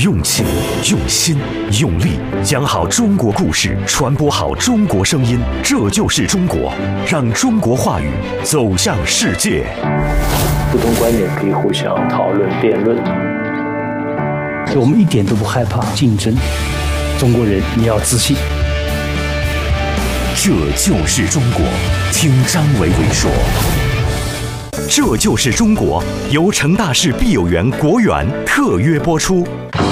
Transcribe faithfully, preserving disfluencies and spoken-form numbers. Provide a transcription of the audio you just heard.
用情、用心、用力，讲好中国故事，传播好中国声音，这就是中国。让中国话语走向世界。 不同观点可以互相讨论、辩论。 我们一点都不害怕竞争。中国人，你要自信。 这就是中国。听张维维说。这就是中国，由成大市碧友园国园特约播出。